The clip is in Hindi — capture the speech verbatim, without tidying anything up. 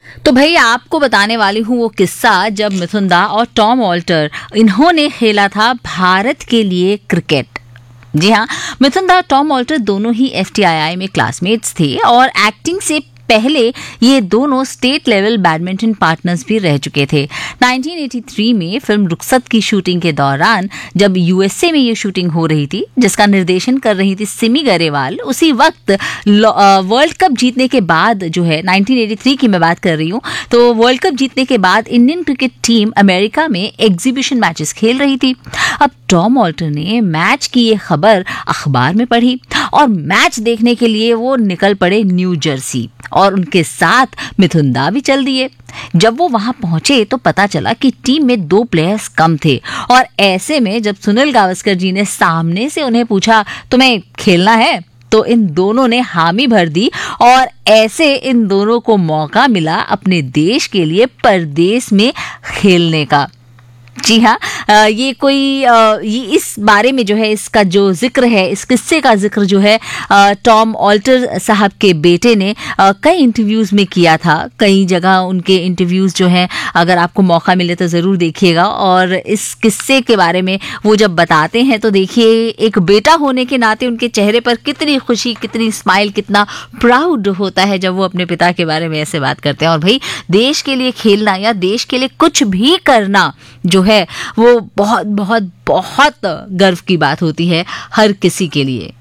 तो भाई आपको बताने वाली हूँ वो किस्सा जब मिथुन दा और टॉम ऑल्टर इन्होंने खेला था भारत के लिए क्रिकेट। जी हाँ, मिथुन दा और टॉम ऑल्टर दोनों ही एफ टी आई आई में क्लासमेट्स थे और एक्टिंग से पहले ये दोनों स्टेट लेवल बैडमिंटन पार्टनर्स भी रह चुके थे। नाइनटीन एटी थ्री में फिल्म रुखसत की शूटिंग के दौरान जब यू एस ए में ये शूटिंग हो रही थी, जिसका निर्देशन कर रही थी सिमी गरेवाल, उसी वक्त वर्ल्ड कप जीतने के बाद जो है नाइनटीन एटी थ्री की मैं बात कर रही हूँ, तो वर्ल्ड कप जीतने के बाद इंडियन क्रिकेट टीम अमेरिका में एग्जीबिशन मैचेस खेल रही थी। अब टॉम ऑल्टर ने मैच की ये खबर अखबार में पढ़ी और मैच देखने के लिए वो निकल पड़े न्यू जर्सी और उनके साथ मिथुन दा भी चल दिए। जब वो वहां पहुंचे तो पता चला कि टीम में दो प्लेयर्स कम थे और ऐसे में जब सुनील गावस्कर जी ने सामने से उन्हें पूछा तुम्हें खेलना है, तो इन दोनों ने हामी भर दी और ऐसे इन दोनों को मौका मिला अपने देश के लिए परदेश में खेलने का। जी हाँ, ये कोई ये इस बारे में जो है इसका जो जिक्र है, इस किस्से का जिक्र जो है टॉम ऑल्टर साहब के बेटे ने कई इंटरव्यूज़ में किया था। कई जगह उनके इंटरव्यूज़ जो हैं अगर आपको मौका मिले तो ज़रूर देखिएगा। और इस किस्से के बारे में वो जब बताते हैं तो देखिए एक बेटा होने के नाते उनके चेहरे पर कितनी खुशी, कितनी स्माइल, कितना प्राउड होता है जब वो अपने पिता के बारे में ऐसे बात करते हैं। और भाई देश के लिए खेलना या देश के लिए कुछ भी करना जो है वो बहुत बहुत बहुत गर्व की बात होती है हर किसी के लिए।